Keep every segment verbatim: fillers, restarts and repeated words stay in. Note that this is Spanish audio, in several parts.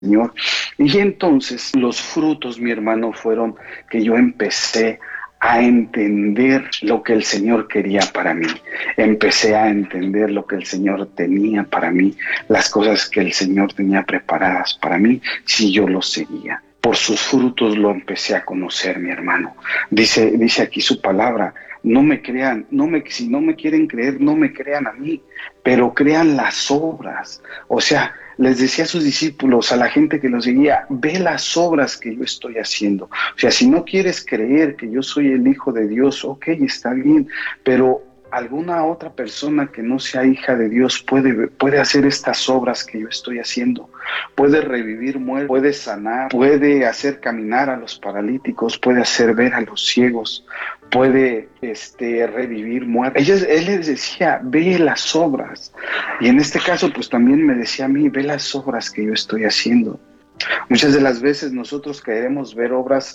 Señor. Y entonces los frutos, mi hermano, fueron que yo empecé a entender lo que el Señor quería para mí. Empecé a entender lo que el Señor tenía para mí, las cosas que el Señor tenía preparadas para mí, si yo lo seguía. Por sus frutos lo empecé a conocer, mi hermano. Dice, dice aquí su palabra, no me crean, no me, si no me quieren creer, no me crean a mí, pero crean las obras. O sea, les decía a sus discípulos, a la gente que los seguía, ve las obras que yo estoy haciendo. O sea, si no quieres creer que yo soy el Hijo de Dios, ok, está bien, pero alguna otra persona que no sea hija de Dios puede, puede hacer estas obras que yo estoy haciendo. Puede revivir muertos, puede sanar, puede hacer caminar a los paralíticos, puede hacer ver a los ciegos, puede este, revivir muertos. Él, él les decía, ve las obras. Y en este caso, pues también me decía a mí, ve las obras que yo estoy haciendo. Muchas de las veces nosotros queremos ver obras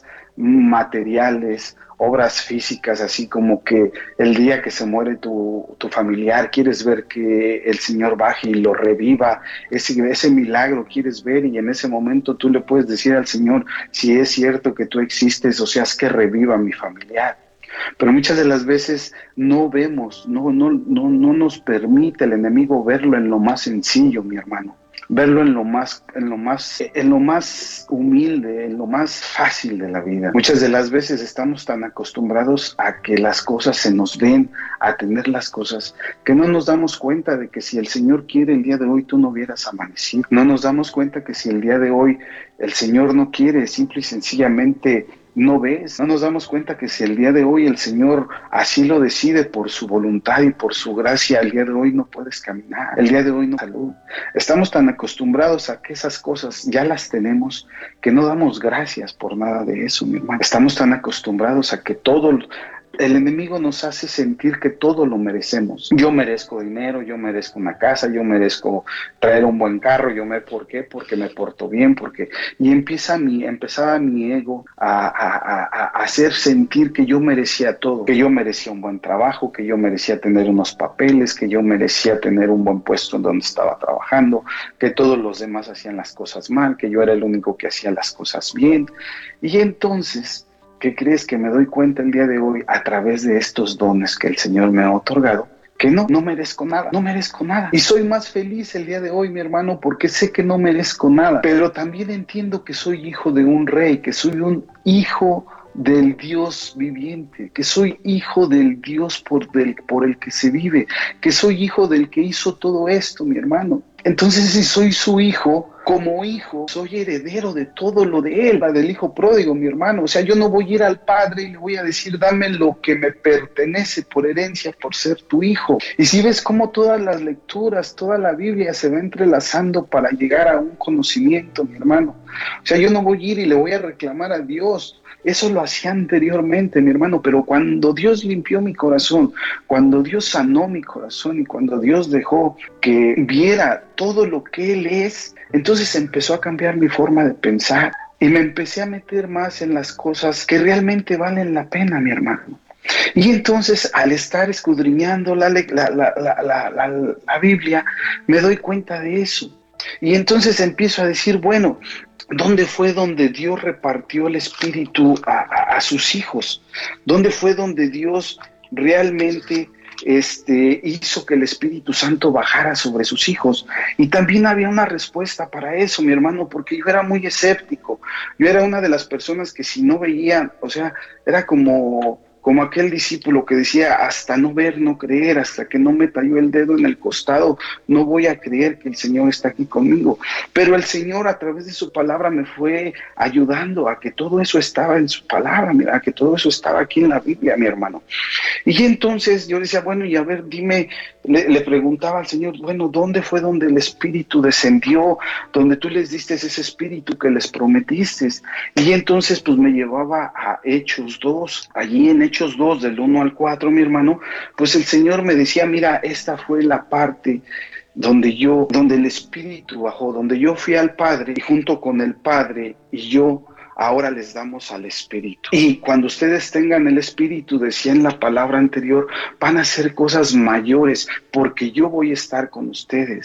materiales, obras físicas, así como que el día que se muere tu, tu familiar, quieres ver que el Señor baje y lo reviva, ese, ese milagro quieres ver, y en ese momento tú le puedes decir al Señor, si es cierto que tú existes, o sea, es que reviva a mi familiar. Pero muchas de las veces no vemos, no, no, no, no nos permite el enemigo verlo en lo más sencillo, mi hermano. Verlo en lo más, en lo más, en lo más humilde, en lo más fácil de la vida. Muchas de las veces estamos tan acostumbrados a que las cosas se nos den, a tener las cosas, que no nos damos cuenta de que si el Señor quiere el día de hoy tú no hubieras amanecido. No nos damos cuenta que si el día de hoy el Señor no quiere, simple y sencillamente no ves. No nos damos cuenta que si el día de hoy el Señor así lo decide por su voluntad y por su gracia, el día de hoy no puedes caminar, el día de hoy no salud. Estamos tan acostumbrados a que esas cosas ya las tenemos que no damos gracias por nada de eso, mi hermano. Estamos tan acostumbrados a que todo... El enemigo nos hace sentir que todo lo merecemos. Yo merezco dinero, yo merezco una casa, yo merezco traer un buen carro, yo me, ¿por qué? Porque me porto bien, porque... Y empieza mi, empezaba mi ego a, a, a, a hacer sentir que yo merecía todo, que yo merecía un buen trabajo, que yo merecía tener unos papeles, que yo merecía tener un buen puesto en donde estaba trabajando, que todos los demás hacían las cosas mal, que yo era el único que hacía las cosas bien. Y entonces... ¿qué crees? Que me doy cuenta el día de hoy a través de estos dones que el Señor me ha otorgado, que no, no merezco nada, no merezco nada. Y soy más feliz el día de hoy, mi hermano, porque sé que no merezco nada, pero también entiendo que soy hijo de un rey, que soy un hijo del Dios viviente, que soy hijo del Dios por, del, por el que se vive, que soy hijo del que hizo todo esto, mi hermano. Entonces, si soy su hijo, como hijo, soy heredero de todo lo de él, la del hijo pródigo, mi hermano. O sea, yo no voy a ir al padre y le voy a decir, dame lo que me pertenece por herencia, por ser tu hijo. Y si ves cómo todas las lecturas, toda la Biblia se va entrelazando para llegar a un conocimiento, mi hermano. O sea, yo no voy a ir y le voy a reclamar a Dios. Eso lo hacía anteriormente, mi hermano, pero cuando Dios limpió mi corazón, cuando Dios sanó mi corazón y cuando Dios dejó que viera todo lo que Él es, entonces empezó a cambiar mi forma de pensar y me empecé a meter más en las cosas que realmente valen la pena, mi hermano. Y entonces, al estar escudriñando la, la, la, la, la, la, la Biblia, me doy cuenta de eso. Y entonces empiezo a decir, bueno, ¿dónde fue donde Dios repartió el Espíritu a, a, a sus hijos? ¿Dónde fue donde Dios realmente este, hizo que el Espíritu Santo bajara sobre sus hijos? Y también había una respuesta para eso, mi hermano, porque yo era muy escéptico. Yo era una de las personas que si no veía, o sea, era como... como aquel discípulo que decía, hasta no ver, no creer, hasta que no meta yo el dedo en el costado, no voy a creer que el Señor está aquí conmigo. Pero el Señor a través de su palabra me fue ayudando a que todo eso estaba en su palabra, mira, a que todo eso estaba aquí en la Biblia, mi hermano. Y entonces yo decía, bueno, y a ver, dime, le, le preguntaba al Señor, bueno, ¿dónde fue donde el Espíritu descendió? Donde tú les diste ese Espíritu que les prometiste. Y entonces pues me llevaba a Hechos dos, allí en Hechos dos, del uno al cuatro, mi hermano, pues el Señor me decía, mira, esta fue la parte donde yo, donde el Espíritu bajó, donde yo fui al Padre y junto con el Padre y yo, ahora les damos al Espíritu. Y cuando ustedes tengan el Espíritu, decía en la palabra anterior, van a hacer cosas mayores porque yo voy a estar con ustedes.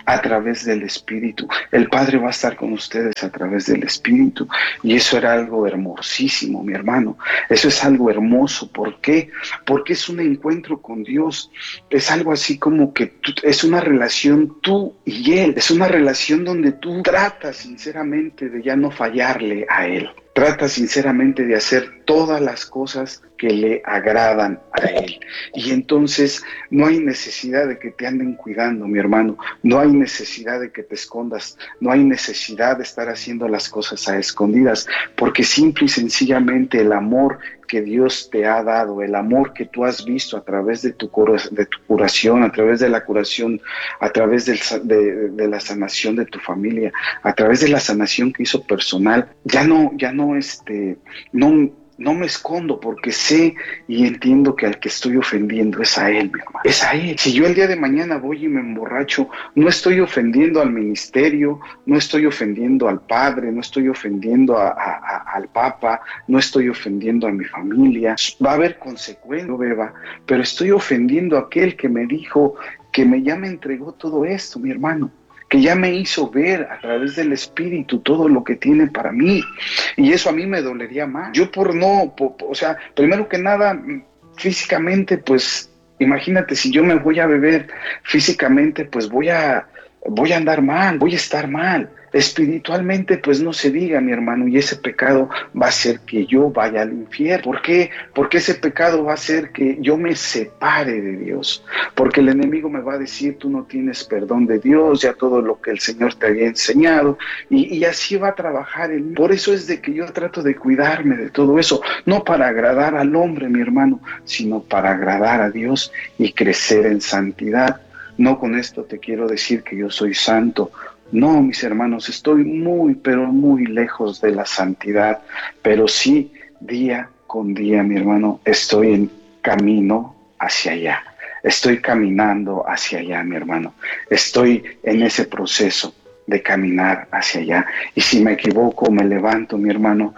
a través del Espíritu. El Padre va a estar con ustedes a través del Espíritu. Y eso era algo hermosísimo, mi hermano. Eso es algo hermoso. ¿Por qué? Porque es un encuentro con Dios. Es algo así como que tú, es una relación tú y Él. Es una relación donde tú tratas sinceramente de ya no fallarle a Él. Trata sinceramente de hacer todas las cosas que le agradan a Él. Y entonces no hay necesidad de que te anden cuidando, mi hermano. No hay necesidad de que te escondas. No hay necesidad de estar haciendo las cosas a escondidas. Porque simple y sencillamente el amor que Dios te ha dado, el amor que tú has visto a través de tu, de tu curación, a través de la curación, a través del, de, de la sanación de tu familia, a través de la sanación que hizo personal, ya no, ya no, este, no, no me escondo porque sé y entiendo que al que estoy ofendiendo es a Él, mi hermano, es a Él. Si yo el día de mañana voy y me emborracho, no estoy ofendiendo al ministerio, no estoy ofendiendo al Padre, no estoy ofendiendo a, a, a, al Papa, no estoy ofendiendo a mi familia. Va a haber consecuencias, beba, pero estoy ofendiendo a aquel que me dijo, que me ya me entregó todo esto, mi hermano, que ya me hizo ver a través del Espíritu todo lo que tiene para mí, y eso a mí me dolería más. Yo por no, por, o sea, primero que nada, físicamente, pues, imagínate, si yo me voy a beber físicamente, pues voy a, voy a andar mal, voy a estar mal. Espiritualmente, pues no se diga, mi hermano, y ese pecado va a hacer que yo vaya al infierno. ¿Por qué? Porque ese pecado va a hacer que yo me separe de Dios. Porque el enemigo me va a decir, tú no tienes perdón de Dios, ya todo lo que el Señor te había enseñado, y, y así va a trabajar en mí. Por eso es de que yo trato de cuidarme de todo eso, no para agradar al hombre, mi hermano, sino para agradar a Dios y crecer en santidad. No con esto te quiero decir que yo soy santo. No, mis hermanos, estoy muy, pero muy lejos de la santidad, pero sí, día con día, mi hermano, estoy en camino hacia allá. Estoy caminando hacia allá, mi hermano. Estoy en ese proceso de caminar hacia allá. Y si me equivoco, me levanto, mi hermano,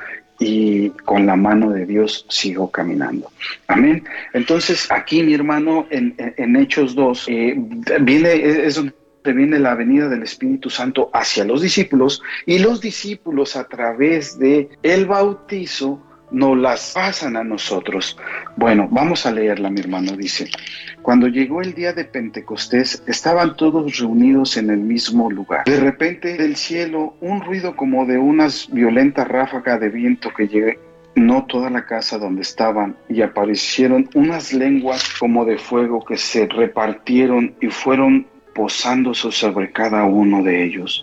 y con la mano de Dios sigo caminando. Amén. Entonces, aquí, mi hermano, en, en, en Hechos dos, eh, viene, es donde viene la venida del Espíritu Santo hacia los discípulos, y los discípulos, a través de el bautizo, nos las pasan a nosotros. Bueno, vamos a leerla, mi hermano. Dice: cuando llegó el día de Pentecostés, estaban todos reunidos en el mismo lugar. De repente, del cielo, un ruido como de unas violentas ráfagas de viento que llenó toda la casa donde estaban, y aparecieron unas lenguas como de fuego que se repartieron y fueron posándose sobre cada uno de ellos.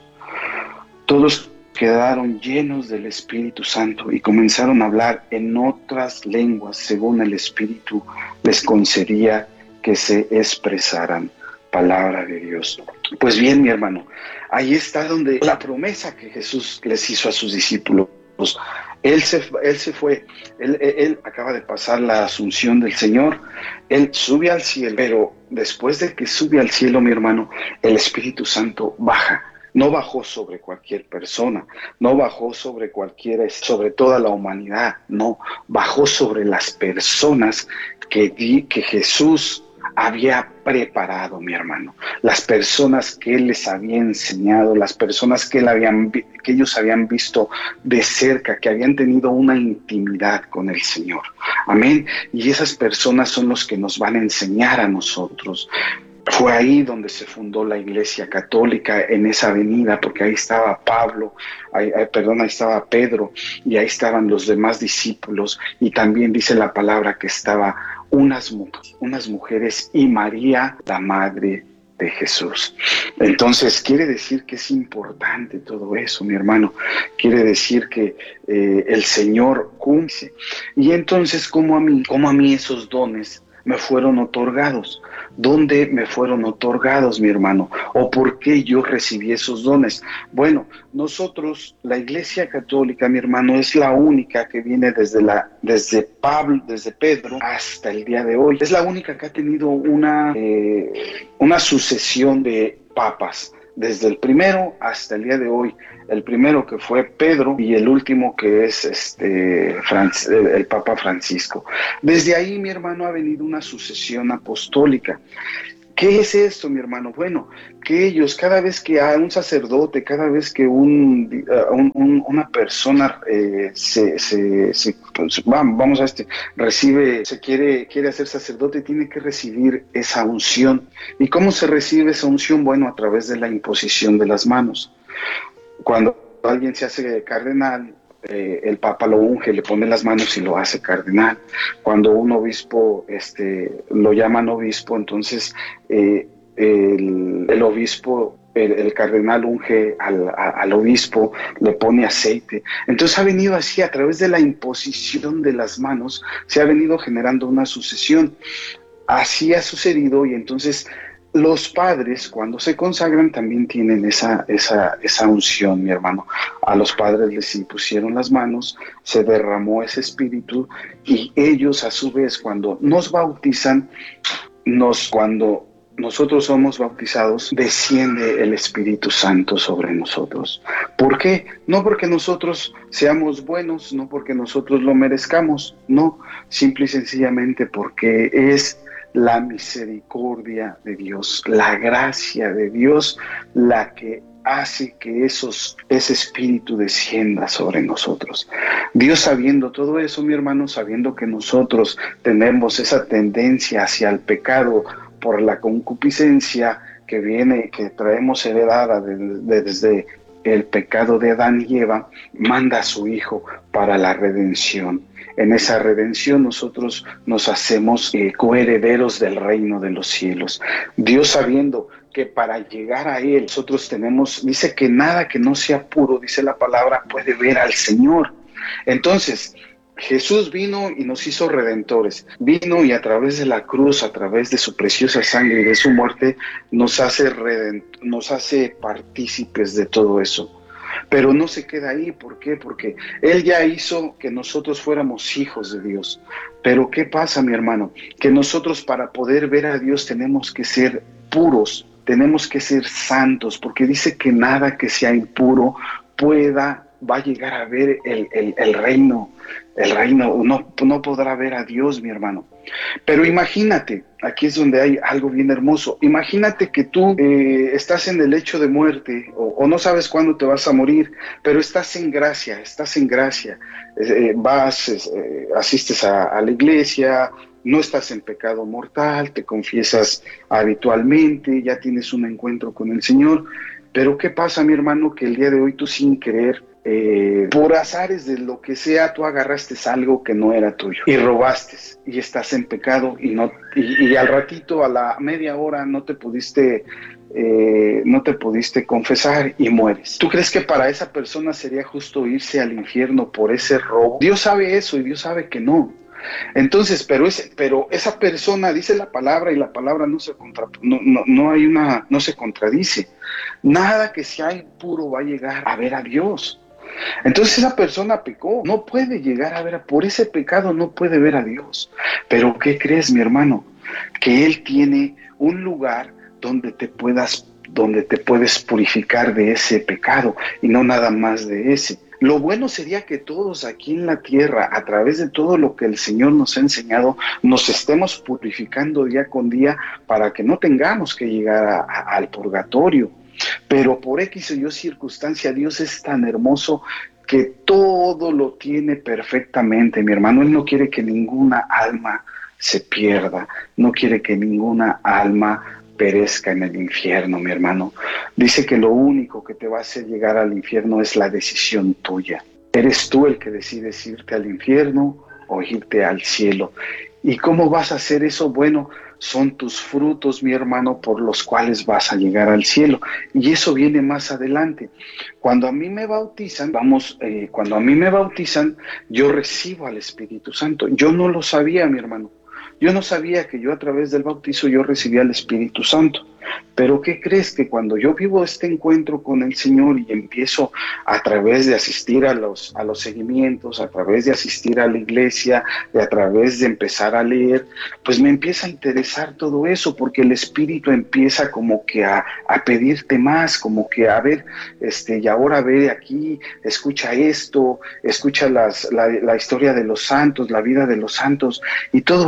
Todos quedaron llenos del Espíritu Santo y comenzaron a hablar en otras lenguas según el Espíritu les concedía que se expresaran. Palabra de Dios. Pues bien, mi hermano, ahí está donde la promesa que Jesús les hizo a sus discípulos. Él se, él se fue, él, él, él acaba de pasar la asunción del Señor, Él sube al cielo, pero después de que sube al cielo, mi hermano, el Espíritu Santo baja. No bajó sobre cualquier persona, no bajó sobre cualquiera, sobre toda la humanidad, no, bajó sobre las personas que, di, que Jesús había preparado, mi hermano, las personas que Él les había enseñado, las personas que, él habían, que ellos habían visto de cerca, que habían tenido una intimidad con el Señor. Amén. Y esas personas son los que nos van a enseñar a nosotros. Fue ahí donde se fundó la Iglesia Católica, en esa avenida, porque ahí estaba Pablo, ahí, ahí, perdón, ahí estaba Pedro, y ahí estaban los demás discípulos, y también dice la palabra que estaba unas, unas mujeres y María, la madre de Jesús. Entonces, quiere decir que es importante todo eso, mi hermano. Quiere decir que eh, el Señor cumple. Y entonces, ¿cómo a mí, cómo a mí esos dones me fueron otorgados? ¿Dónde me fueron otorgados, mi hermano? ¿O por qué yo recibí esos dones? Bueno, nosotros, la Iglesia Católica, mi hermano, es la única que viene desde, la, desde Pablo, desde Pedro hasta el día de hoy. Es la única que ha tenido una, eh, una sucesión de papas, desde el primero hasta el día de hoy. El primero que fue Pedro y el último que es este Francis, el Papa Francisco. Desde ahí, mi hermano, ha venido una sucesión apostólica. ¿Qué es esto, mi hermano? Bueno, que ellos, cada vez que hay un sacerdote, cada vez que un, uh, un, un, una persona eh, se, se, se pues, vamos a este, recibe, se quiere, quiere hacer sacerdote, tiene que recibir esa unción. ¿Y cómo se recibe esa unción? Bueno, a través de la imposición de las manos. Cuando alguien se hace cardenal, Eh, el Papa lo unge, le pone las manos y lo hace cardenal. Cuando un obispo este, lo llaman obispo, entonces eh, el, el obispo, el, el cardenal unge al, a, al obispo, le pone aceite. Entonces ha venido así, a través de la imposición de las manos, se ha venido generando una sucesión. Así ha sucedido y entonces los padres, cuando se consagran, también tienen esa, esa, esa unción, mi hermano. A los padres les impusieron las manos, se derramó ese espíritu y ellos, a su vez, cuando nos bautizan, nos, cuando nosotros somos bautizados, desciende el Espíritu Santo sobre nosotros. ¿Por qué? No porque nosotros seamos buenos, no porque nosotros lo merezcamos, no, simple y sencillamente porque es la misericordia de Dios, la gracia de Dios, la que hace que esos, ese espíritu descienda sobre nosotros. Dios, sabiendo todo eso, mi hermano, sabiendo que nosotros tenemos esa tendencia hacia el pecado por la concupiscencia que viene, que traemos heredada de, de, desde el pecado de Adán y Eva, manda a su Hijo para la redención. En esa redención nosotros nos hacemos eh, coherederos del reino de los cielos. Dios, sabiendo que para llegar a Él nosotros tenemos, dice que nada que no sea puro, dice la palabra, puede ver al Señor. Entonces, Jesús vino y nos hizo redentores, vino y a través de la cruz, a través de su preciosa sangre y de su muerte, nos hace, redent- nos hace partícipes de todo eso. Pero no se queda ahí, ¿por qué? Porque Él ya hizo que nosotros fuéramos hijos de Dios. Pero ¿qué pasa, mi hermano? Que nosotros, para poder ver a Dios, tenemos que ser puros, tenemos que ser santos, porque dice que nada que sea impuro pueda, va a llegar a ver el, el, el reino, el reino, no, no podrá ver a Dios, mi hermano. Pero imagínate, aquí es donde hay algo bien hermoso, imagínate que tú eh, estás en el lecho de muerte o, o no sabes cuándo te vas a morir, pero estás en gracia, estás en gracia, eh, vas, eh, asistes a, a la iglesia, no estás en pecado mortal, te confiesas habitualmente, ya tienes un encuentro con el Señor, pero ¿qué pasa, mi hermano? Que el día de hoy tú, sin querer, Eh, por azares de lo que sea, tú agarraste algo que no era tuyo y robaste y estás en pecado y no y, y al ratito, a la media hora, no te pudiste eh, no te pudiste confesar y mueres. ¿Tú crees que para esa persona sería justo irse al infierno por ese robo? Dios sabe eso y Dios sabe que no. Entonces, pero ese, pero esa persona dice la palabra y la palabra no se contra, no, no, no hay una, no se contradice. Nada que sea impuro va a llegar a ver a Dios. Entonces esa persona pecó, no puede llegar a ver, por ese pecado no puede ver a Dios. Pero ¿qué crees, mi hermano? Que Él tiene un lugar donde te puedas, donde te puedes purificar de ese pecado y no nada más de ese. Lo bueno sería que todos aquí en la tierra, a través de todo lo que el Señor nos ha enseñado, nos estemos purificando día con día para que no tengamos que llegar a, a, al purgatorio. Pero por X o Y circunstancia, Dios es tan hermoso que todo lo tiene perfectamente, mi hermano. Él no quiere que ninguna alma se pierda, no quiere que ninguna alma perezca en el infierno, mi hermano. Dice que lo único que te va a hacer llegar al infierno es la decisión tuya. Eres tú el que decides irte al infierno o irte al cielo. ¿Y cómo vas a hacer eso? Bueno, son tus frutos, mi hermano, por los cuales vas a llegar al cielo. Y eso viene más adelante. Cuando a mí me bautizan, vamos, eh, cuando a mí me bautizan, yo recibo al Espíritu Santo. Yo no lo sabía, mi hermano. Yo no sabía que yo a través del bautizo yo recibía el Espíritu Santo. Pero ¿qué crees? Que cuando yo vivo este encuentro con el Señor y empiezo a través de asistir a los, a los seguimientos, a través de asistir a la iglesia, y a través de empezar a leer, pues me empieza a interesar todo eso, porque el Espíritu empieza como que a, a pedirte más, como que a ver, este, y ahora ve aquí, escucha esto, escucha las, la, la historia de los santos, la vida de los santos, y todo eso, mi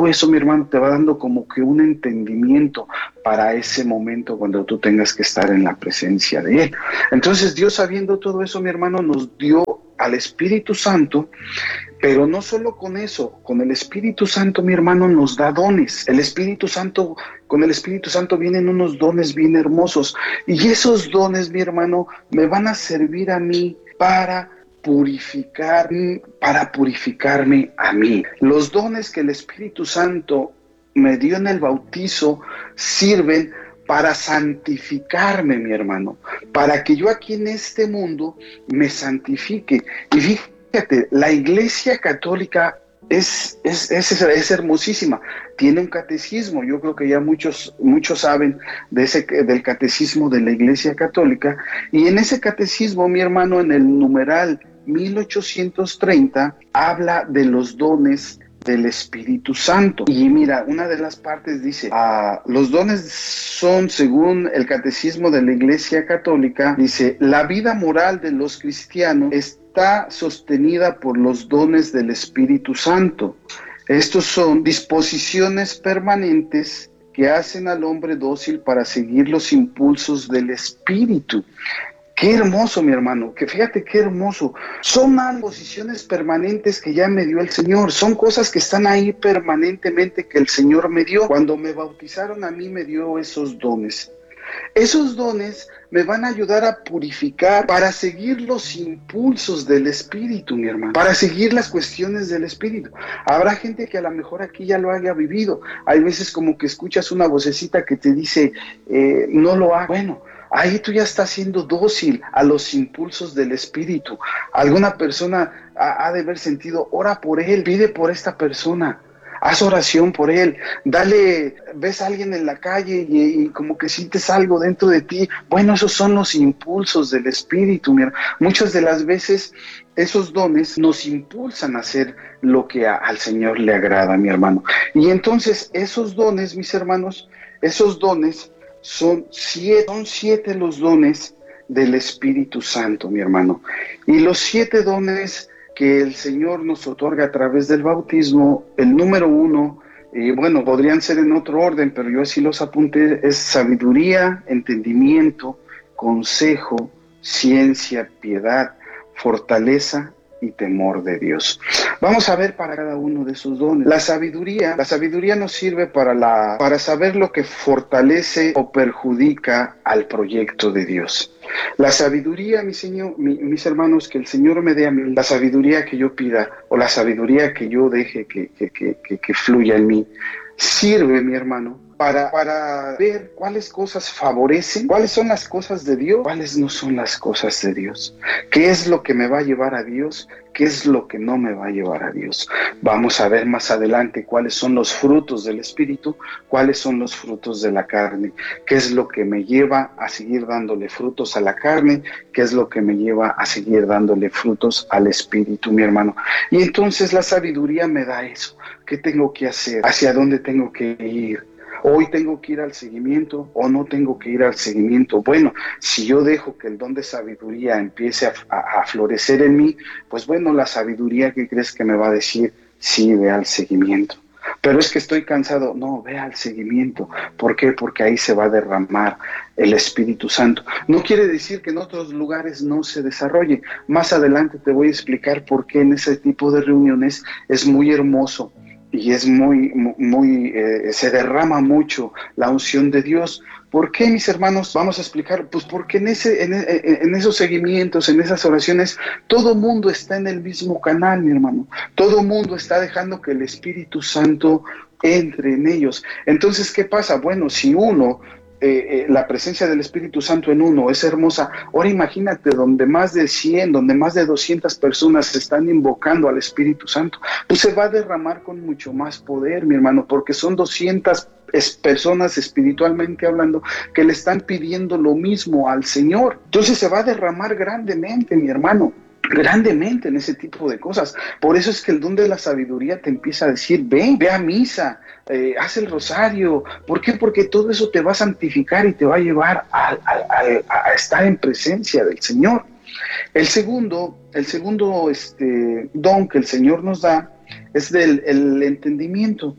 hermano, te va dando como que un entendimiento para ese momento cuando tú tengas que estar en la presencia de Él. Entonces Dios, sabiendo todo eso, mi hermano, nos dio al Espíritu Santo. Pero no solo con eso, con el Espíritu Santo, mi hermano, nos da dones. El Espíritu Santo, con el Espíritu Santo vienen unos dones bien hermosos. Y esos dones, mi hermano, me van a servir a mí para purificar, para purificarme a mí. Los dones que el Espíritu Santo me dio en el bautizo sirven para santificarme, mi hermano, para que yo aquí en este mundo me santifique. Y fíjate, la Iglesia Católica es, es, es, es hermosísima, tiene un catecismo. Yo creo que ya muchos, muchos saben de ese, del catecismo de la Iglesia Católica, y en ese catecismo, mi hermano, en el numeral mil ochocientos treinta, habla de los dones del Espíritu Santo. Y mira, una de las partes dice, ah, los dones son, según el catecismo de la Iglesia Católica, dice, la vida moral de los cristianos está sostenida por los dones del Espíritu Santo. Estos son disposiciones permanentes que hacen al hombre dócil para seguir los impulsos del Espíritu. Qué hermoso, mi hermano, que fíjate qué hermoso. Son posiciones permanentes que ya me dio el Señor, son cosas que están ahí permanentemente que el Señor me dio. Cuando me bautizaron a mí me dio esos dones. Esos dones me van a ayudar a purificar para seguir los impulsos del Espíritu, mi hermano, para seguir las cuestiones del Espíritu. Habrá gente que a lo mejor aquí ya lo haya vivido. Hay veces como que escuchas una vocecita que te dice, eh, no lo hagas. Bueno, ahí tú ya estás siendo dócil a los impulsos del Espíritu. Alguna persona ha, ha de haber sentido, ora por él, pide por esta persona, haz oración por él, dale, ves a alguien en la calle y, y como que sientes algo dentro de ti. Bueno, esos son los impulsos del Espíritu, mira. Muchas de las veces esos dones nos impulsan a hacer lo que a, al Señor le agrada, mi hermano. Y entonces esos dones, mis hermanos, esos dones Son siete, son siete los dones del Espíritu Santo, mi hermano. Y los siete dones que el Señor nos otorga a través del bautismo, el número uno, y bueno, podrían ser en otro orden, pero yo así los apunté, es sabiduría, entendimiento, consejo, ciencia, piedad, fortaleza y temor de Dios. Vamos a ver para cada uno de esos dones. La sabiduría, la sabiduría nos sirve para, la, para saber lo que fortalece o perjudica al proyecto de Dios. La sabiduría, mi señor, mi, mis hermanos, que el Señor me dé a mí, la sabiduría que yo pida o la sabiduría que yo deje que, que, que, que, que fluya en mí, sirve, mi hermano, Para, para ver cuáles cosas favorecen, cuáles son las cosas de Dios, cuáles no son las cosas de Dios, qué es lo que me va a llevar a Dios, qué es lo que no me va a llevar a Dios. Vamos a ver más adelante cuáles son los frutos del Espíritu, cuáles son los frutos de la carne, qué es lo que me lleva a seguir dándole frutos a la carne, qué es lo que me lleva a seguir dándole frutos al Espíritu, mi hermano. Y entonces la sabiduría me da eso. ¿Qué tengo que hacer? ¿Hacia dónde tengo que ir? Hoy tengo que ir al seguimiento o no tengo que ir al seguimiento. Bueno, si yo dejo que el don de sabiduría empiece a, a, a florecer en mí, pues bueno, la sabiduría, ¿qué crees que me va a decir? Sí, ve al seguimiento. Pero es que estoy cansado. No, ve al seguimiento. ¿Por qué? Porque ahí se va a derramar el Espíritu Santo. No quiere decir que en otros lugares no se desarrolle. Más adelante te voy a explicar por qué en ese tipo de reuniones es muy hermoso. Y es muy, muy, eh, se derrama mucho la unción de Dios. ¿Por qué, mis hermanos? Vamos a explicar. Pues porque en, ese, en, en esos seguimientos, en esas oraciones, todo mundo está en el mismo canal, mi hermano. Todo mundo está dejando que el Espíritu Santo entre en ellos. Entonces, ¿qué pasa? Bueno, si uno... Eh, eh, la presencia del Espíritu Santo en uno es hermosa. Ahora imagínate donde más de cien, donde más de doscientas personas están invocando al Espíritu Santo, pues se va a derramar con mucho más poder, mi hermano, porque son doscientas personas espiritualmente hablando que le están pidiendo lo mismo al Señor. Entonces se va a derramar grandemente, mi hermano, grandemente en ese tipo de cosas. Por eso es que el don de la sabiduría te empieza a decir, ve, ve a misa, eh, haz el rosario. ¿Por qué? Porque todo eso te va a santificar y te va a llevar a, a, a, a estar en presencia del Señor. El segundo, el segundo este, don que el Señor nos da es del el entendimiento.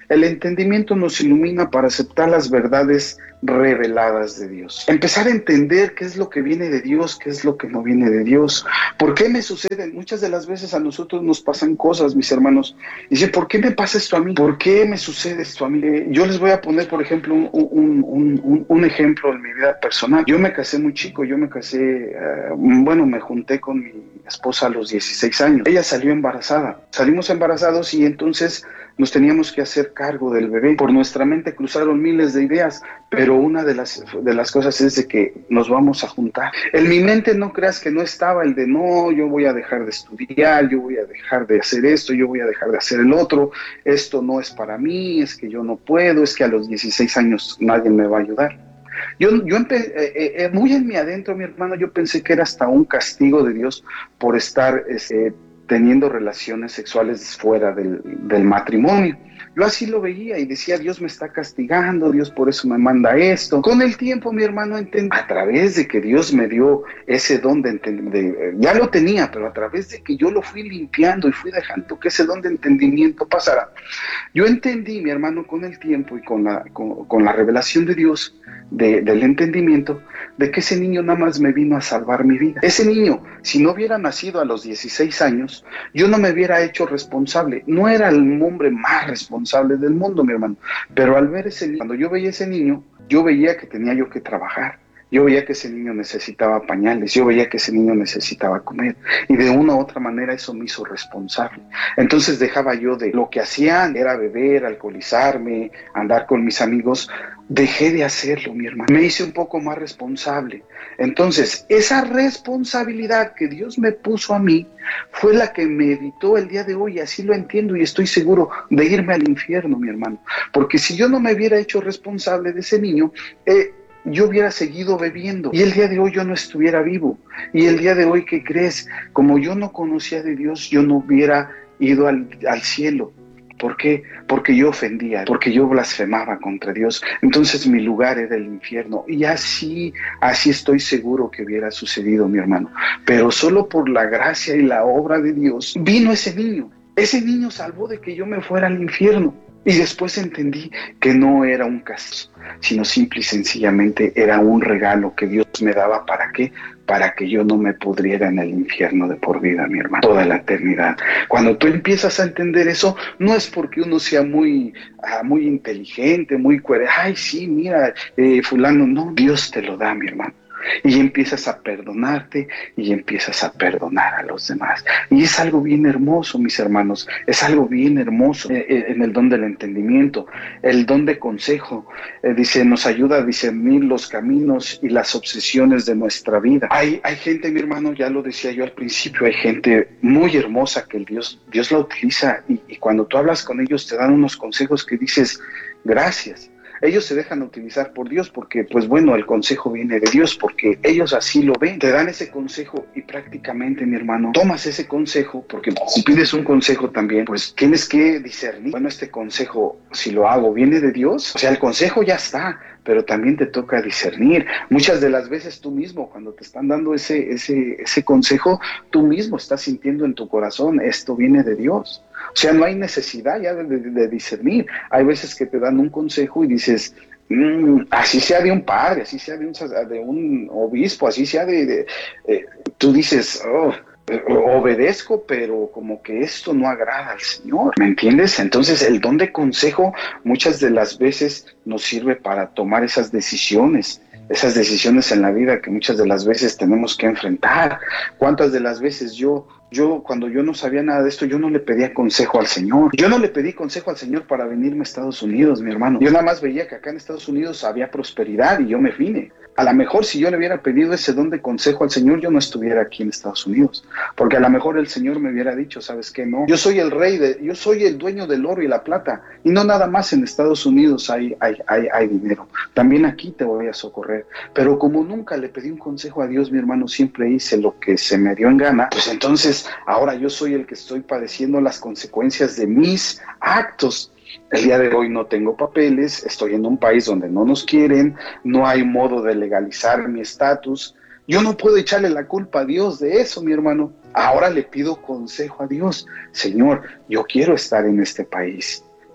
El entendimiento nos ilumina para aceptar las verdades reveladas de Dios. Empezar a entender qué es lo que viene de Dios, qué es lo que no viene de Dios. ¿Por qué me suceden? Muchas de las veces a nosotros nos pasan cosas, mis hermanos. Dice, ¿por qué me pasa esto a mí? ¿Por qué me sucede esto a mí? Yo les voy a poner, por ejemplo, un, un, un, un, un ejemplo en mi vida personal. Yo me casé muy chico, yo me casé, uh, bueno, me junté con mi esposa a los dieciséis años. Ella salió embarazada. Salimos embarazados y entonces nos teníamos que hacer cargo del bebé. Por nuestra mente cruzaron miles de ideas, pero una de las, de las cosas es de que nos vamos a juntar. En mi mente no creas que no estaba el de no, yo voy a dejar de estudiar, yo voy a dejar de hacer esto, yo voy a dejar de hacer el otro, esto no es para mí, es que yo no puedo, es que a los dieciséis años nadie me va a ayudar. Yo, yo empe- eh, eh, muy en mi adentro, mi hermano, yo pensé que era hasta un castigo de Dios por estar eh, teniendo relaciones sexuales fuera del, del matrimonio. Yo así lo veía y decía, Dios me está castigando, Dios por eso me manda esto. Con el tiempo, mi hermano, entendí, a través de que Dios me dio ese don de entender, ya lo tenía, pero a través de que yo lo fui limpiando y fui dejando que ese don de entendimiento pasara, yo entendí, mi hermano, con el tiempo y con la, con, con la revelación de Dios, de, del entendimiento, de que ese niño nada más me vino a salvar mi vida. Ese niño, si no hubiera nacido a los dieciséis años, yo no me hubiera hecho responsable. No era el hombre más responsable del mundo, mi hermano, pero al ver ese niño, cuando yo veía ese niño, yo veía que tenía yo que trabajar. Yo veía que ese niño necesitaba pañales, yo veía que ese niño necesitaba comer, y de una u otra manera eso me hizo responsable. Entonces dejaba yo de lo que hacían, era beber, alcoholizarme, andar con mis amigos, dejé de hacerlo, mi hermano. Me hice un poco más responsable. Entonces, esa responsabilidad que Dios me puso a mí fue la que me evitó el día de hoy, así lo entiendo y estoy seguro, de irme al infierno, mi hermano. Porque si yo no me hubiera hecho responsable de ese niño, eh, yo hubiera seguido bebiendo y el día de hoy yo no estuviera vivo. Y el día de hoy, ¿qué crees? Como yo no conocía de Dios, yo no hubiera ido al, al cielo. ¿Por qué? Porque yo ofendía, porque yo blasfemaba contra Dios. Entonces mi lugar era el infierno. Y así, así estoy seguro que hubiera sucedido, mi hermano. Pero solo por la gracia y la obra de Dios vino ese niño. Ese niño salvó de que yo me fuera al infierno. Y después entendí que no era un castigo, sino simple y sencillamente era un regalo que Dios me daba. ¿Para qué? Para que yo no me pudriera en el infierno de por vida, mi hermano, toda la eternidad. Cuando tú empiezas a entender eso, no es porque uno sea muy, uh, muy inteligente, muy coherente. Ay, sí, mira, eh, fulano, no, Dios te lo da, mi hermano. Y empiezas a perdonarte y empiezas a perdonar a los demás. Y es algo bien hermoso, mis hermanos, es algo bien hermoso eh, eh, en el don del entendimiento, el don de consejo. Eh, dice, nos ayuda a discernir los caminos y las obsesiones de nuestra vida. Hay, hay gente, mi hermano, ya lo decía yo al principio, hay gente muy hermosa que el Dios, Dios la utiliza y, y cuando tú hablas con ellos te dan unos consejos que dices, gracias. Ellos se dejan utilizar por Dios porque, pues bueno, el consejo viene de Dios porque ellos así lo ven. Te dan ese consejo y prácticamente, mi hermano, tomas ese consejo porque si pides un consejo también, pues tienes que discernir. Bueno, este consejo, si lo hago, ¿viene de Dios? O sea, el consejo ya está, pero también te toca discernir. Muchas de las veces tú mismo, cuando te están dando ese, ese, ese consejo, tú mismo estás sintiendo en tu corazón, esto viene de Dios. O sea, no hay necesidad ya de, de, de discernir. Hay veces que te dan un consejo y dices, mmm, así sea de un padre, así sea de un, de un obispo, así sea de... de eh, tú dices, oh, obedezco, pero como que esto no agrada al Señor, ¿me entiendes? Entonces el don de consejo muchas de las veces nos sirve para tomar esas decisiones, esas decisiones en la vida que muchas de las veces tenemos que enfrentar. ¿Cuántas de las veces yo, yo cuando yo no sabía nada de esto, yo no le pedía consejo al Señor? Yo no le pedí consejo al Señor para venirme a Estados Unidos, mi hermano. Yo nada más veía que acá en Estados Unidos había prosperidad y yo me vine. A lo mejor si yo le hubiera pedido ese don de consejo al Señor, yo no estuviera aquí en Estados Unidos. Porque a lo mejor el Señor me hubiera dicho, ¿sabes qué? No, yo soy el rey, de, yo soy el dueño del oro y la plata. Y no nada más en Estados Unidos hay, hay, hay, hay dinero. También aquí te voy a socorrer. Pero como nunca le pedí un consejo a Dios, mi hermano, siempre hice lo que se me dio en gana. Pues entonces ahora yo soy el que estoy padeciendo las consecuencias de mis actos. El día de hoy no tengo papeles, estoy en un país donde no nos quieren, no hay modo de legalizar mi estatus. Yo no puedo echarle la culpa a Dios de eso, mi hermano. Ahora le pido consejo a Dios. Señor, yo quiero estar en este país,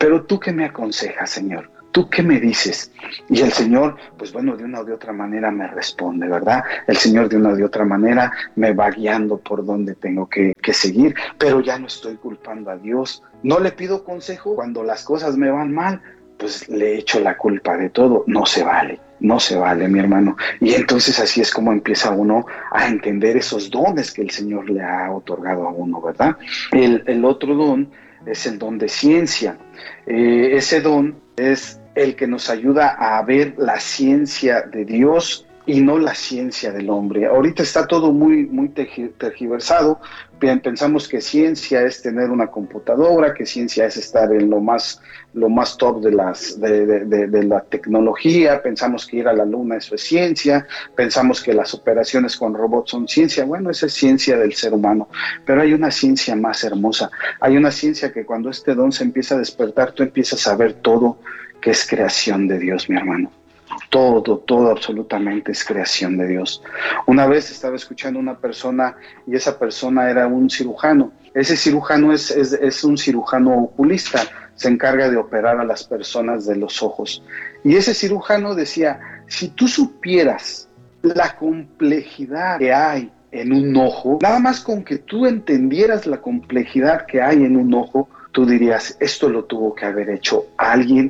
pero ¿tú qué me aconsejas, Señor? ¿Tú qué me dices? Y el Señor, pues bueno, de una o de otra manera me responde, ¿verdad? El Señor de una o de otra manera me va guiando por donde tengo que, que seguir, pero ya no estoy culpando a Dios. No le pido consejo cuando las cosas me van mal, pues le echo la culpa de todo. No se vale, no se vale, mi hermano. Y entonces así es como empieza uno a entender esos dones que el Señor le ha otorgado a uno, ¿verdad? El, el otro don es el don de ciencia. Eh, ese don es el que nos ayuda a ver la ciencia de Dios y no la ciencia del hombre. Ahorita está todo muy, muy tergiversado. Bien, pensamos que ciencia es tener una computadora, que ciencia es estar en lo más, lo más top de, las, de, de, de, de la tecnología. Pensamos que ir a la luna, eso es ciencia. Pensamos que las operaciones con robots son ciencia. Bueno, esa es ciencia del ser humano. Pero hay una ciencia más hermosa. Hay una ciencia que cuando este don se empieza a despertar, tú empiezas a ver todo que es creación de Dios, mi hermano. Todo, todo absolutamente es creación de Dios. Una vez estaba escuchando a una persona y esa persona era un cirujano. Ese cirujano es, es, es un cirujano oculista, se encarga de operar a las personas de los ojos. Y ese cirujano decía, si tú supieras la complejidad que hay en un ojo, nada más con que tú entendieras la complejidad que hay en un ojo, tú dirías, esto lo tuvo que haber hecho alguien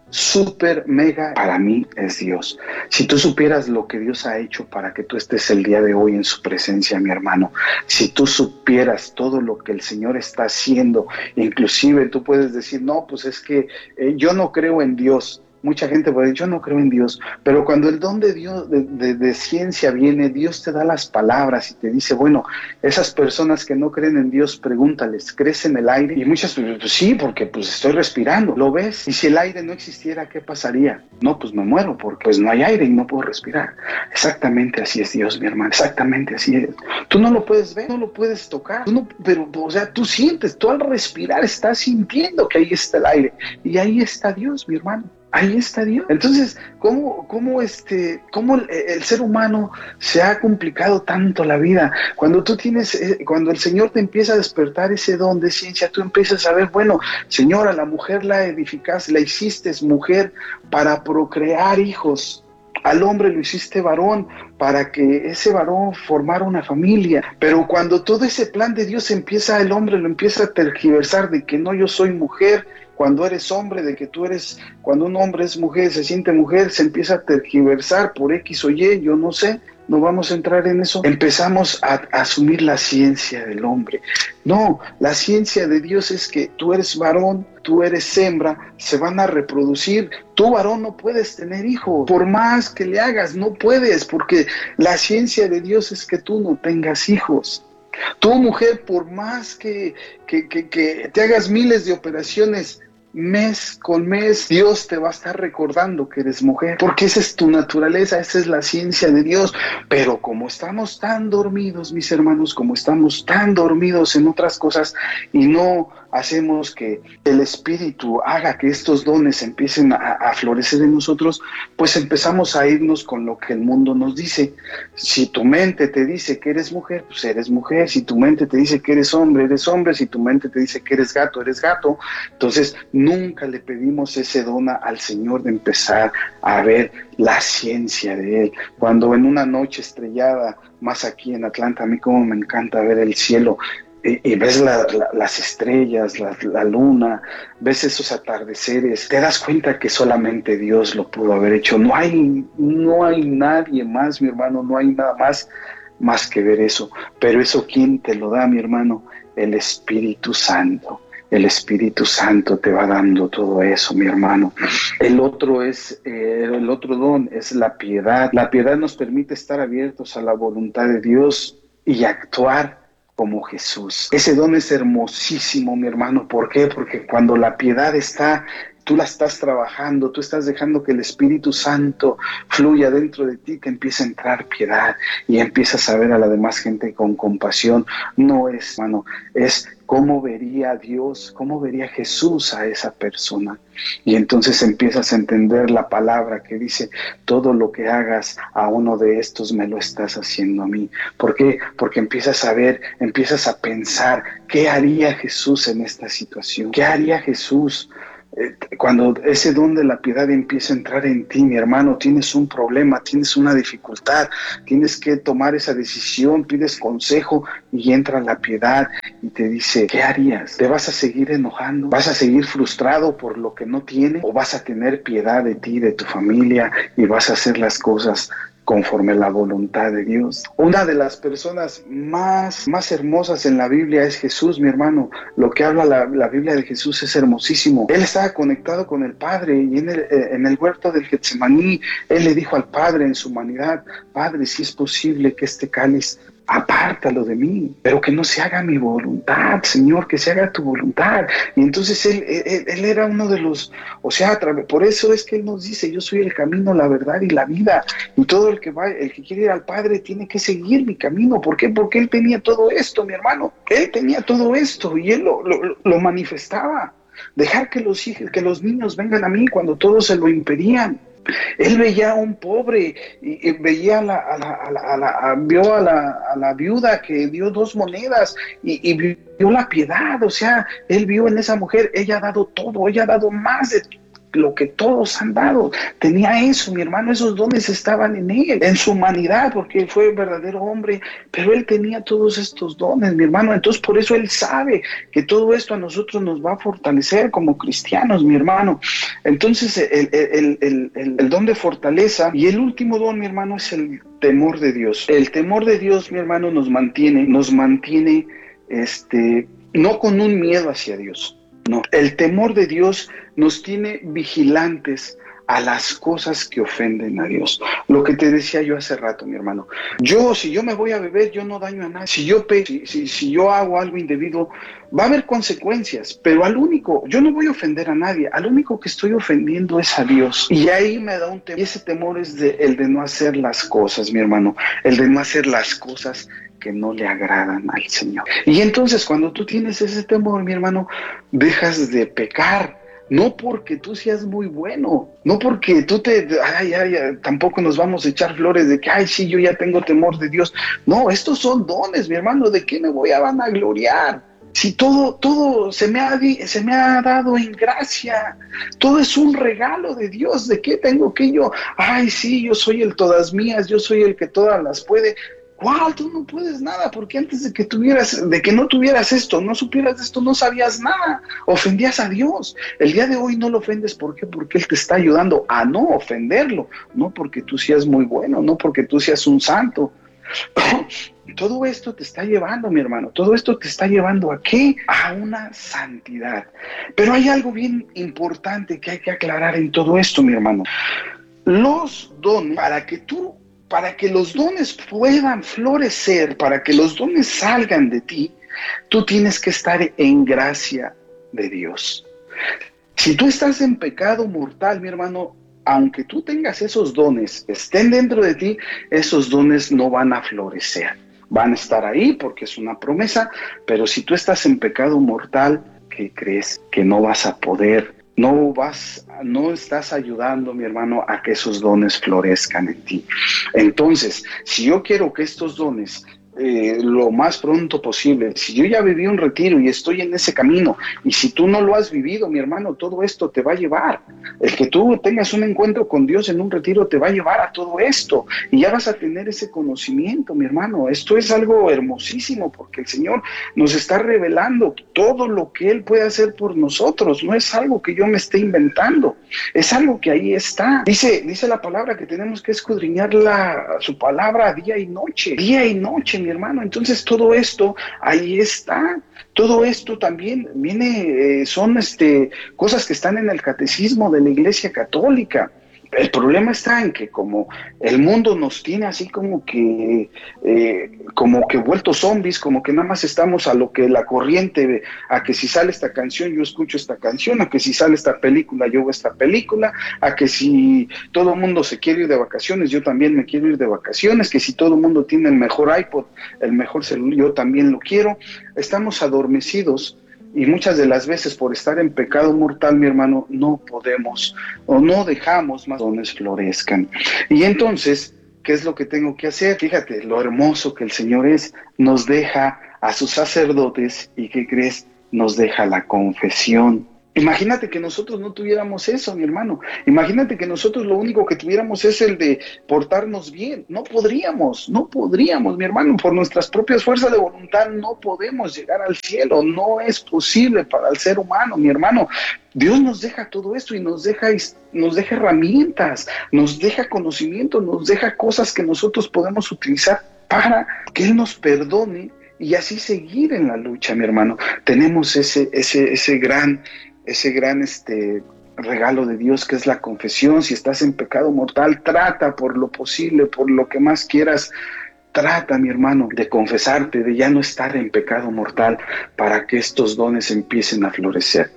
súper, mega, para mí es Dios. Si tú supieras lo que Dios ha hecho para que tú estés el día de hoy en su presencia, mi hermano, si tú supieras todo lo que el Señor está haciendo, inclusive tú puedes decir, no, pues es que eh, yo no creo en Dios. Mucha gente puede decir, yo no creo en Dios, pero cuando el don de Dios, de, de, de ciencia viene, Dios te da las palabras y te dice, bueno, esas personas que no creen en Dios, pregúntales, ¿crees en el aire? Y muchas, pues sí, porque pues estoy respirando, ¿lo ves? Y si el aire no existiera, ¿qué pasaría? No, pues me muero, porque pues no hay aire y no puedo respirar. Exactamente así es Dios, mi hermano, exactamente así es. Tú no lo puedes ver, no lo puedes tocar, tú no, pero, o sea, tú sientes, tú al respirar estás sintiendo que ahí está el aire, y ahí está Dios, mi hermano. Ahí está Dios. Entonces, ¿cómo, cómo, este, cómo el, el ser humano se ha complicado tanto la vida? Cuando tú tienes, eh, cuando el Señor te empieza a despertar ese don de ciencia, tú empiezas a ver, bueno, Señor, a la mujer la edificaste, la hiciste mujer para procrear hijos. Al hombre lo hiciste varón para que ese varón formara una familia. Pero cuando todo ese plan de Dios empieza, el hombre lo empieza a tergiversar de que no, yo soy mujer. Cuando eres hombre, de que tú eres, cuando un hombre es mujer, se siente mujer, se empieza a tergiversar por X o Y, yo no sé, no vamos a entrar en eso. Empezamos a, a asumir la ciencia del hombre. No, la ciencia de Dios es que tú eres varón, tú eres hembra, se van a reproducir. Tú, varón, no puedes tener hijos. Por más que le hagas, no puedes, porque la ciencia de Dios es que tú no tengas hijos. Tú, mujer, por más que, que, que, que te hagas miles de operaciones, mes con mes, Dios te va a estar recordando que eres mujer, porque esa es tu naturaleza, esa es la ciencia de Dios. Pero como estamos tan dormidos, mis hermanos, como estamos tan dormidos en otras cosas y no hacemos que el Espíritu haga que estos dones empiecen a, a florecer en nosotros, pues empezamos a irnos con lo que el mundo nos dice. Si tu mente te dice que eres mujer, pues eres mujer. Si tu mente te dice que eres hombre, eres hombre. Si tu mente te dice que eres gato, eres gato. Entonces, nunca le pedimos ese don al Señor de empezar a ver la ciencia de Él. Cuando en una noche estrellada, más aquí en Atlanta, a mí como me encanta ver el cielo, y, y ves la, la, las estrellas, la, la luna, ves esos atardeceres, te das cuenta que solamente Dios lo pudo haber hecho. No hay, no hay nadie más, mi hermano, no hay nada más, más que ver eso. Pero eso, ¿quién te lo da, mi hermano? El Espíritu Santo. El Espíritu Santo te va dando todo eso, mi hermano. El otro es, eh, el otro don es la piedad. La piedad nos permite estar abiertos a la voluntad de Dios y actuar como Jesús. Ese don es hermosísimo, mi hermano. ¿Por qué? Porque cuando la piedad está, tú la estás trabajando, tú estás dejando que el Espíritu Santo fluya dentro de ti, que empieza a entrar piedad y empiezas a ver a la demás gente con compasión. No es, hermano, es cómo vería Dios, cómo vería Jesús a esa persona. Y entonces empiezas a entender la palabra que dice, todo lo que hagas a uno de estos me lo estás haciendo a mí. ¿Por qué? Porque empiezas a ver, empiezas a pensar, ¿qué haría Jesús en esta situación? ¿Qué haría Jesús? eh, cuando ese don de la piedad empieza a entrar en ti, mi hermano, tienes un problema, tienes una dificultad, tienes que tomar esa decisión, pides consejo y entra la piedad y te dice, ¿qué harías? ¿Te vas a seguir enojando? ¿Vas a seguir frustrado por lo que no tienes? ¿O vas a tener piedad de ti, de tu familia y vas a hacer las cosas conforme a la voluntad de Dios? Una de las personas más, más hermosas en la Biblia es Jesús, mi hermano. Lo que habla la, la Biblia de Jesús es hermosísimo. Él estaba conectado con el Padre y en el, en el huerto del Getsemaní, Él le dijo al Padre en su humanidad, Padre, si es posible que este cáliz, apártalo de mí, pero que no se haga mi voluntad, Señor, que se haga tu voluntad. Y entonces él, él, él era uno de los, o sea, por eso es que Él nos dice, yo soy el camino, la verdad y la vida, y todo el que va, el que quiere ir al Padre tiene que seguir mi camino. ¿Por qué? Porque Él tenía todo esto, mi hermano, Él tenía todo esto, y Él lo, lo, lo manifestaba. Dejar que los hijos, que los niños vengan a mí cuando todos se lo impedían. Él veía a un pobre y, y veía a la, a la, a la, a la a, vio a la, a la viuda que dio dos monedas y, y vio la piedad. O sea, él vio en esa mujer, ella ha dado todo, ella ha dado más de lo que todos han dado. Tenía eso, mi hermano, esos dones estaban en él, en su humanidad, porque él fue un verdadero hombre, pero él tenía todos estos dones, mi hermano. Entonces por eso él sabe que todo esto a nosotros nos va a fortalecer como cristianos, mi hermano. Entonces el, el, el, el, el don de fortaleza, y el último don, mi hermano, es el temor de Dios. El temor de Dios, mi hermano, nos mantiene, nos mantiene este, no con un miedo hacia Dios. No, el temor de Dios nos tiene vigilantes a las cosas que ofenden a Dios. Lo que te decía yo hace rato, mi hermano. Yo, si yo me voy a beber, yo no daño a nadie. Si yo pe si, si, si yo hago algo indebido, va a haber consecuencias, pero al único, yo no voy a ofender a nadie, al único que estoy ofendiendo es a Dios. Y ahí me da un temor, y ese temor es de, el de no hacer las cosas, mi hermano, el de no hacer las cosas que no le agradan al Señor. Y entonces cuando tú tienes ese temor, mi hermano, dejas de pecar. No porque tú seas muy bueno, no porque tú te, ay, ay, ay, tampoco nos vamos a echar flores de que, ay, sí, yo ya tengo temor de Dios. No, estos son dones, mi hermano, ¿de qué me voy a vanagloriar? Si todo, todo se me ha, se me ha dado en gracia, todo es un regalo de Dios. ¿De qué tengo que yo? Ay, sí, yo soy el todas mías, yo soy el que todas las puede. ¡Wow! Tú no puedes nada, porque antes de que tuvieras, de que no tuvieras esto, no supieras esto, no sabías nada, ofendías a Dios. El día de hoy no lo ofendes, ¿por qué? Porque Él te está ayudando a no ofenderlo, no porque tú seas muy bueno, no porque tú seas un santo. Todo esto te está llevando, mi hermano, todo esto te está llevando ¿a qué? A una santidad. Pero hay algo bien importante que hay que aclarar en todo esto, mi hermano. Los dones, para que tú Para que los dones puedan florecer, para que los dones salgan de ti, tú tienes que estar en gracia de Dios. Si tú estás en pecado mortal, mi hermano, aunque tú tengas esos dones, estén dentro de ti, esos dones no van a florecer. Van a estar ahí porque es una promesa, pero si tú estás en pecado mortal, ¿qué crees? Que no vas a poder No vas, no estás ayudando, mi hermano, a que esos dones florezcan en ti. Entonces, si yo quiero que estos dones eh, lo más pronto posible, si yo ya viví un retiro y estoy en ese camino, y si tú no lo has vivido, mi hermano, todo esto te va a llevar. El que tú tengas un encuentro con Dios en un retiro te va a llevar a todo esto, y ya vas a tener ese conocimiento, mi hermano. Esto es algo hermosísimo, porque el Señor nos está revelando todo lo que Él puede hacer por nosotros. No es algo que yo me esté inventando, es algo que ahí está. Dice, dice la palabra que tenemos que escudriñar la, su palabra día y noche, día y noche, mi hermano. Entonces todo esto ahí está. Todo esto también viene, eh, son este, cosas que están en el catecismo de la Iglesia Católica. El problema está en que como el mundo nos tiene así como que eh, como que vueltos zombies, como que nada más estamos a lo que la corriente, a que si sale esta canción yo escucho esta canción, a que si sale esta película yo veo esta película, a que si todo el mundo se quiere ir de vacaciones yo también me quiero ir de vacaciones, que si todo el mundo tiene el mejor iPod, el mejor celular, yo también lo quiero. Estamos adormecidos. Y muchas de las veces por estar en pecado mortal, mi hermano, no podemos o no dejamos más dones florezcan. Y entonces, ¿qué es lo que tengo que hacer? Fíjate, lo hermoso que el Señor es, nos deja a sus sacerdotes y ¿qué crees? Nos deja la confesión. Imagínate que nosotros no tuviéramos eso, mi hermano. Imagínate que nosotros lo único que tuviéramos es el de portarnos bien. No podríamos, no podríamos, mi hermano. Por nuestras propias fuerzas de voluntad no podemos llegar al cielo. No es posible para el ser humano, mi hermano. Dios nos deja todo esto y nos deja, nos deja herramientas, nos deja conocimiento, nos deja cosas que nosotros podemos utilizar para que Él nos perdone y así seguir en la lucha, mi hermano. Tenemos ese, ese, ese gran... ese gran este, regalo de Dios que es la confesión. Si estás en pecado mortal, trata por lo posible, por lo que más quieras, trata, mi hermano, de confesarte, de ya no estar en pecado mortal para que estos dones empiecen a florecer.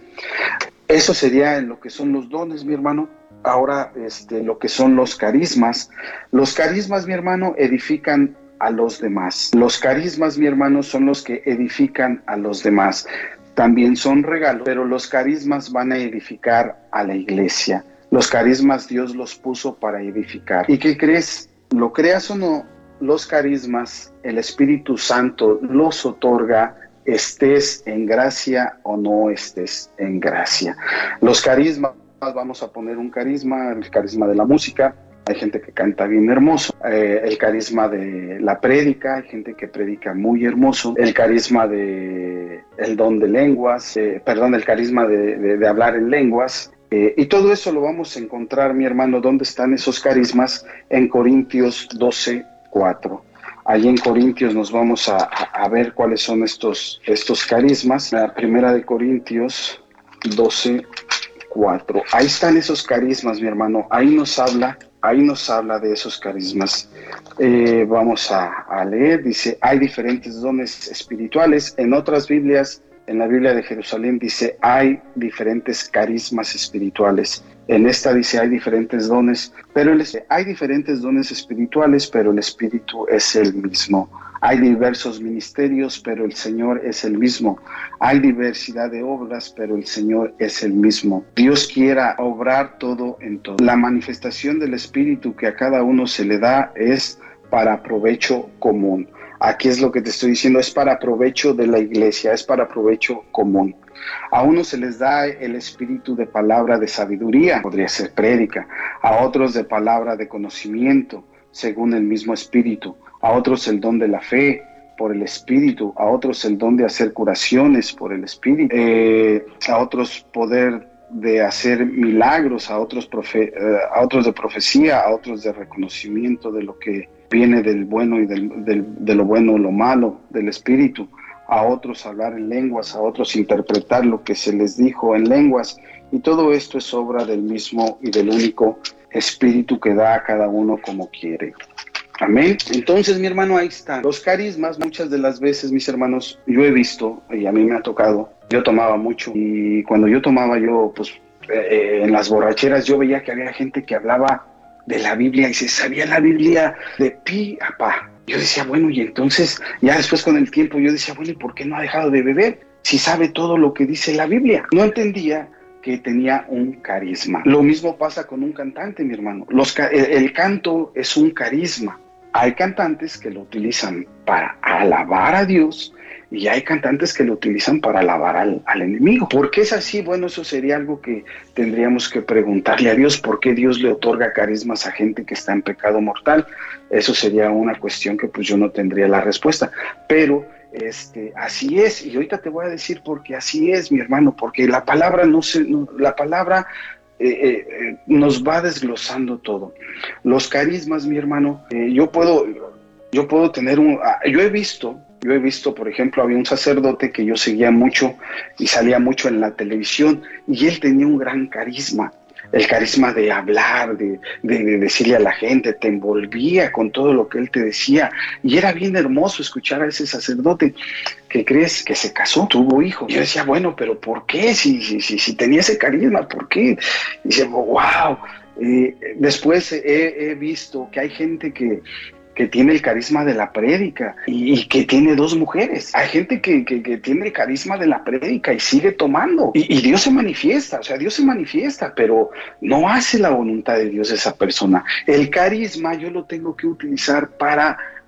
Eso sería en lo que son los dones, mi hermano. Ahora, este, lo que son los carismas. Los carismas, mi hermano, edifican a los demás. Los carismas, mi hermano, son los que edifican a los demás. También son regalos, pero los carismas van a edificar a la iglesia. Los carismas Dios los puso para edificar. ¿Y qué crees? Lo creas o no, los carismas, el Espíritu Santo los otorga, estés en gracia o no estés en gracia. Los carismas, vamos a poner un carisma, el carisma de la música. Hay gente que canta bien hermoso, eh, el carisma de la prédica, hay gente que predica muy hermoso, el carisma de el don de lenguas, eh, perdón, el carisma de, de, de hablar en lenguas, eh, y todo eso lo vamos a encontrar, mi hermano. ¿Dónde están esos carismas? En Corintios doce, cuatro. Allí en Corintios nos vamos a, a, a ver cuáles son estos, estos carismas. La primera de Corintios doce, cuatro. Ahí están esos carismas, mi hermano. Ahí nos habla Ahí nos habla de esos carismas. Eh, vamos a, a leer, dice, hay diferentes dones espirituales. En otras Biblias, en la Biblia de Jerusalén dice, hay diferentes carismas espirituales. En esta dice, hay diferentes dones, pero el, hay diferentes dones espirituales, pero el Espíritu es el mismo. Hay diversos ministerios, pero el Señor es el mismo. Hay diversidad de obras, pero el Señor es el mismo. Dios quiera obrar todo en todo. La manifestación del Espíritu que a cada uno se le da es para provecho común. Aquí es lo que te estoy diciendo, es para provecho de la iglesia, es para provecho común. A unos se les da el espíritu de palabra de sabiduría, podría ser prédica. A otros de palabra de conocimiento, según el mismo espíritu. A otros el don de la fe, por el Espíritu. A otros el don de hacer curaciones, por el Espíritu. Eh, a otros poder de hacer milagros, a otros, profe, eh, a otros de profecía, a otros de reconocimiento de lo que viene del bueno y del, del, de lo bueno o lo malo, del Espíritu. A otros hablar en lenguas, a otros interpretar lo que se les dijo en lenguas. Y todo esto es obra del mismo y del único Espíritu que da a cada uno como quiere. Amén. Entonces, mi hermano, ahí están. Los carismas, muchas de las veces, mis hermanos, yo he visto, y a mí me ha tocado, yo tomaba mucho, y cuando yo tomaba, yo, pues, eh, en las borracheras, yo veía que había gente que hablaba de la Biblia y se sabía la Biblia de pi a pa. Yo decía, bueno, y entonces, ya después con el tiempo, yo decía, bueno, ¿y por qué no ha dejado de beber? Si sabe todo lo que dice la Biblia. No entendía que tenía un carisma. Lo mismo pasa con un cantante, mi hermano. Los, el, el canto es un carisma. Hay cantantes que lo utilizan para alabar a Dios y hay cantantes que lo utilizan para alabar al, al enemigo. ¿Por qué es así? Bueno, eso sería algo que tendríamos que preguntarle a Dios. ¿Por qué Dios le otorga carismas a gente que está en pecado mortal? Eso sería una cuestión que pues yo no tendría la respuesta. Pero Este, así es, y ahorita te voy a decir por qué así es, mi hermano, porque la palabra no se, no, la palabra eh, eh, nos va desglosando todo. Los carismas, mi hermano, eh, yo puedo, yo puedo tener un, yo he visto, yo he visto, por ejemplo, había un sacerdote que yo seguía mucho y salía mucho en la televisión y él tenía un gran carisma. El carisma de hablar, de, de, de decirle a la gente, te envolvía con todo lo que él te decía. Y era bien hermoso escuchar a ese sacerdote que crees que se casó, tuvo hijos. Y yo decía, bueno, pero ¿por qué? Si, si, si, si tenía ese carisma, ¿por qué? Y dice, wow. Eh, después he, he visto que hay gente que... que tiene el carisma de la prédica y, y que tiene dos mujeres. Hay gente que, que, que tiene el carisma de la prédica y sigue tomando. Y, y Dios se manifiesta, o sea, Dios se manifiesta, pero no hace la voluntad de Dios esa persona. El carisma yo lo tengo que utilizar para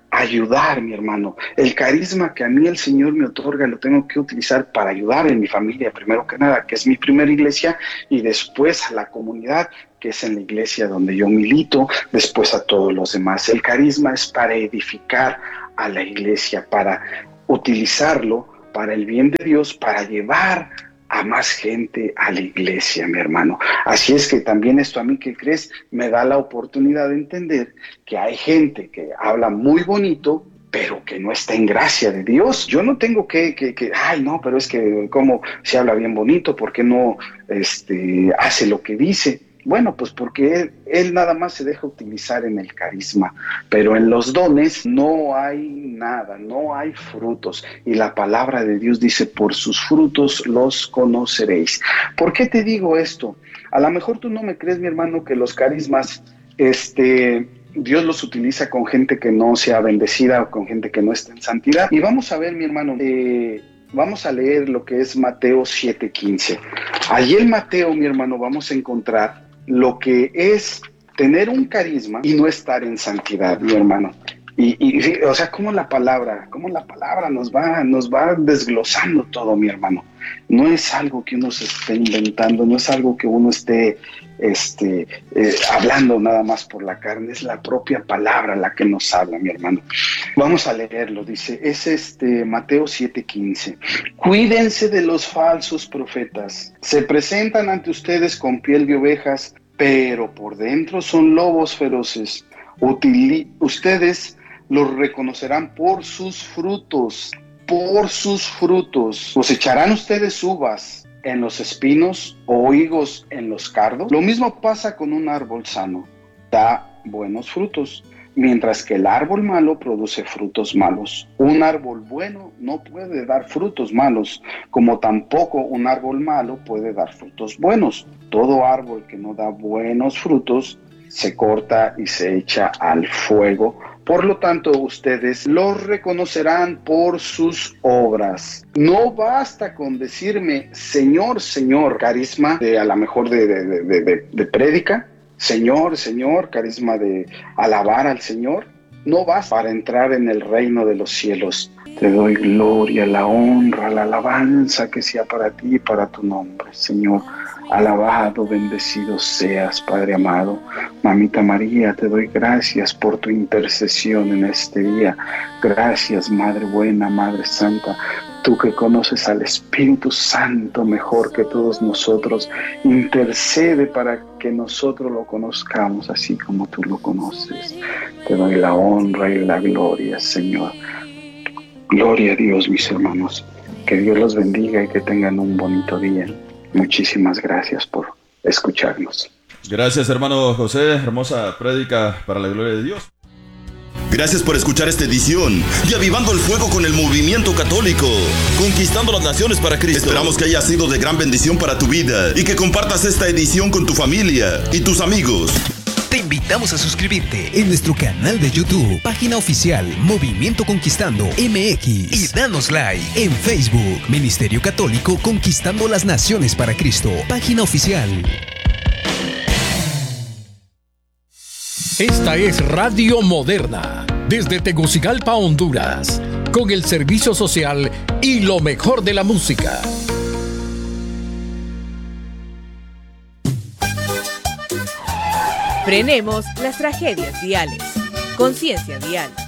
ayudar, mi hermano. El carisma que a mí el Señor me otorga lo tengo que utilizar para ayudar en mi familia, primero que nada, que es mi primera iglesia, y después a la comunidad, que es en la iglesia donde yo milito, después a todos los demás. El carisma es para edificar a la iglesia, para utilizarlo para el bien de Dios, para llevar a más gente a la iglesia, mi hermano. Así es que también esto a mí, ¿qué crees? Me da la oportunidad de entender que hay gente que habla muy bonito, pero que no está en gracia de Dios. Yo no tengo que, que, que ay, no, pero es que cómo se habla bien bonito, ¿por qué no este, hace lo que dice? Bueno, pues porque él, él nada más se deja utilizar en el carisma, pero en los dones no hay nada, no hay frutos. Y la palabra de Dios dice, por sus frutos los conoceréis. ¿Por qué te digo esto? A lo mejor tú no me crees, mi hermano, que los carismas, este, Dios los utiliza con gente que no sea bendecida o con gente que no esté en santidad. Y vamos a ver, mi hermano, eh, vamos a leer lo que es Mateo siete quince. Allí en Mateo, mi hermano, vamos a encontrar lo que es tener un carisma y no estar en santidad, mi hermano. Y, y o sea, cómo la palabra, cómo la palabra nos va, nos va desglosando todo, mi hermano. No es algo que uno se esté inventando, no es algo que uno esté este, eh, hablando nada más por la carne, es la propia palabra la que nos habla, mi hermano. Vamos a leerlo, dice, es este Mateo siete quince. Cuídense de los falsos profetas. Se presentan ante ustedes con piel de ovejas, pero por dentro son lobos feroces. Utili- ustedes los reconocerán por sus frutos, por sus frutos. ¿Cosecharán ustedes uvas en los espinos o higos en los cardos? Lo mismo pasa con un árbol sano. Da buenos frutos, mientras que el árbol malo produce frutos malos. Un árbol bueno no puede dar frutos malos, como tampoco un árbol malo puede dar frutos buenos. Todo árbol que no da buenos frutos se corta y se echa al fuego. Por lo tanto, ustedes los reconocerán por sus obras. No basta con decirme, Señor, Señor, carisma de a lo mejor de, de, de, de, de prédica, Señor, Señor, carisma de alabar al Señor. No basta para entrar en el reino de los cielos. Te doy gloria, la honra, la alabanza que sea para ti y para tu nombre, Señor. Alabado, bendecido seas, Padre amado. Mamita María, te doy gracias por tu intercesión en este día. Gracias, Madre buena, Madre santa. Tú que conoces al Espíritu Santo mejor que todos nosotros, intercede para que nosotros lo conozcamos así como tú lo conoces. Te doy la honra y la gloria, Señor. Gloria a Dios, mis hermanos. Que Dios los bendiga y que tengan un bonito día. Muchísimas gracias por escucharnos. Gracias, hermano José. Hermosa prédica para la gloria de Dios. Gracias por escuchar esta edición y avivando el fuego con el movimiento católico, conquistando las naciones para Cristo. Esperamos que haya sido de gran bendición para tu vida y que compartas esta edición con tu familia y tus amigos. Te invitamos a suscribirte en nuestro canal de YouTube, página oficial Movimiento Conquistando M X, y danos like en Facebook, Ministerio Católico Conquistando las Naciones para Cristo, página oficial. Esta es Radio Moderna, desde Tegucigalpa, Honduras, con el servicio social y lo mejor de la música. Frenemos las tragedias viales. Conciencia vial.